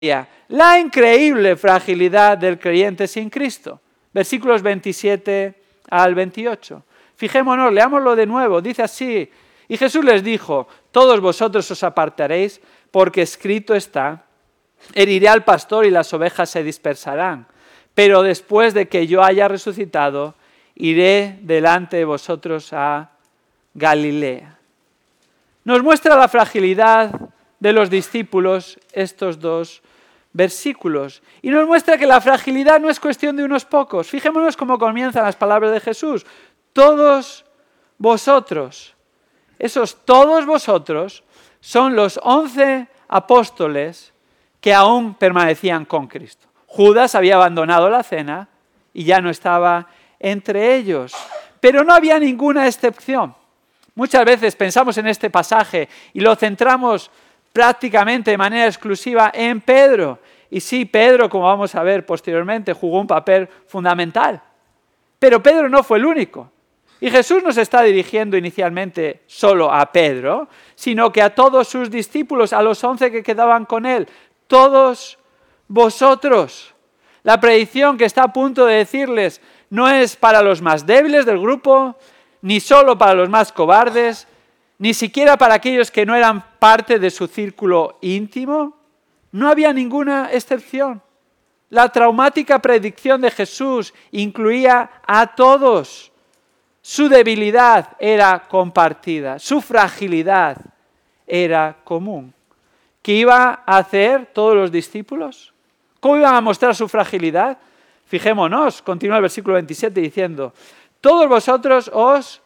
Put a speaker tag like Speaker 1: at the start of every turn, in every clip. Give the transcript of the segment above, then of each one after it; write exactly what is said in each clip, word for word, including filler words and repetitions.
Speaker 1: la increíble fragilidad del creyente sin Cristo. Versículos veintisiete al veintiocho. Fijémonos, leámoslo de nuevo. Dice así: y Jesús les dijo: todos vosotros os apartaréis, porque escrito está: heriré al pastor y las ovejas se dispersarán. Pero después de que yo haya resucitado, iré delante de vosotros a Galilea. Nos muestra la fragilidad de los discípulos estos dos versículos. Y nos muestra que la fragilidad no es cuestión de unos pocos. Fijémonos cómo comienzan las palabras de Jesús. Todos vosotros. Esos todos vosotros son los once apóstoles que aún permanecían con Cristo. Judas había abandonado la cena y ya no estaba entre ellos. Pero no había ninguna excepción. Muchas veces pensamos en este pasaje y lo centramos prácticamente de manera exclusiva en Pedro. Y sí, Pedro, como vamos a ver posteriormente, jugó un papel fundamental. Pero Pedro no fue el único. Y Jesús no se está dirigiendo inicialmente solo a Pedro, sino que a todos sus discípulos, a los once que quedaban con él. Todos vosotros. La predicción que está a punto de decirles no es para los más débiles del grupo, ni solo para los más cobardes, ni siquiera para aquellos que no eran parte de su círculo íntimo. No había ninguna excepción. La traumática predicción de Jesús incluía a todos. Su debilidad era compartida, su fragilidad era común. ¿Qué iban a hacer todos los discípulos? ¿Cómo iban a mostrar su fragilidad? Fijémonos, continúa el versículo veintisiete diciendo: todos vosotros os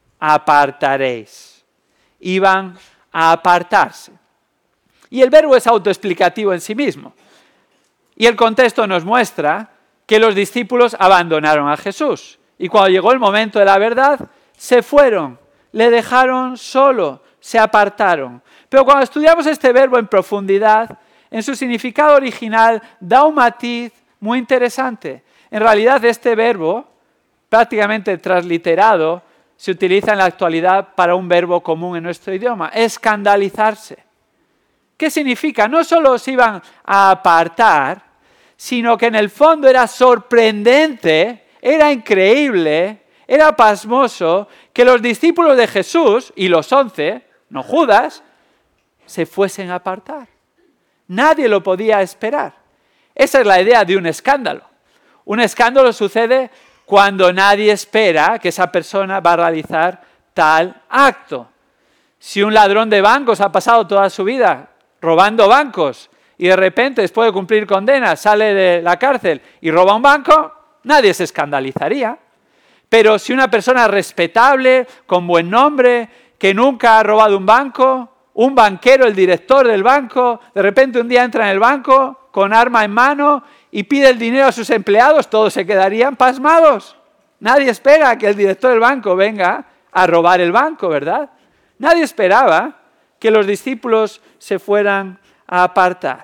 Speaker 1: apartaréis. Iban a apartarse. Y el verbo es autoexplicativo en sí mismo. Y el contexto nos muestra que los discípulos abandonaron a Jesús. Y cuando llegó el momento de la verdad, se fueron, le dejaron solo, se apartaron. Pero cuando estudiamos este verbo en profundidad, en su significado original da un matiz muy interesante. En realidad este verbo, prácticamente transliterado, se utiliza en la actualidad para un verbo común en nuestro idioma: escandalizarse. ¿Qué significa? No solo se iban a apartar, sino que en el fondo era sorprendente, era increíble, era pasmoso que los discípulos de Jesús y los once, no Judas, se fuesen a apartar. Nadie lo podía esperar. Esa es la idea de un escándalo. Un escándalo sucede cuando nadie espera que esa persona va a realizar tal acto. Si un ladrón de bancos ha pasado toda su vida robando bancos y de repente, después de cumplir condena, sale de la cárcel y roba un banco, nadie se escandalizaría. Pero si una persona respetable, con buen nombre, que nunca ha robado un banco, un banquero, el director del banco, de repente un día entra en el banco con arma en mano y pide el dinero a sus empleados, todos se quedarían pasmados. Nadie espera que el director del banco venga a robar el banco, ¿verdad? Nadie esperaba que los discípulos se fueran a apartar.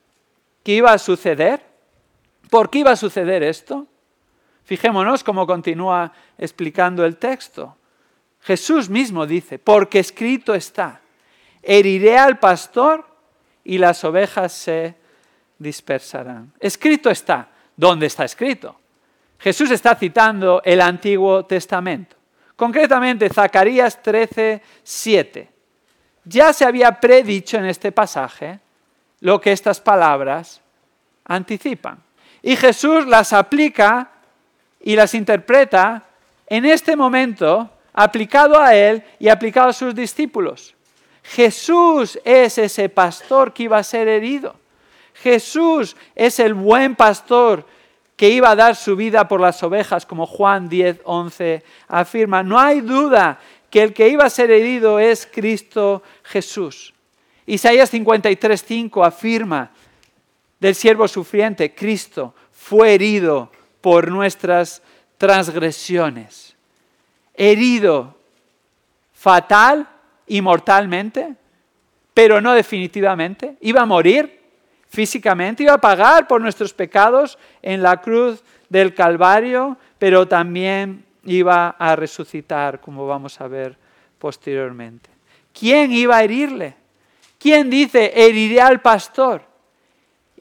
Speaker 1: ¿Qué iba a suceder? ¿Por qué iba a suceder esto? Fijémonos cómo continúa explicando el texto. Jesús mismo dice: porque escrito está, heriré al pastor y las ovejas se dispersarán. Escrito está. ¿Dónde está escrito? Jesús está citando el Antiguo Testamento. Concretamente, Zacarías trece, siete. Ya se había predicho en este pasaje lo que estas palabras anticipan. Y Jesús las aplica y las interpreta en este momento, aplicado a él y aplicado a sus discípulos. Jesús es ese pastor que iba a ser herido. Jesús es el buen pastor que iba a dar su vida por las ovejas, como Juan diez, once afirma. No hay duda que el que iba a ser herido es Cristo Jesús. Isaías cincuenta y tres, cinco afirma del siervo sufriente: Cristo fue herido por nuestras transgresiones. Herido fatal y mortalmente, pero no definitivamente. Iba a morir físicamente, iba a pagar por nuestros pecados en la cruz del Calvario, pero también iba a resucitar, como vamos a ver posteriormente. ¿Quién iba a herirle? ¿Quién dice: heriré al pastor?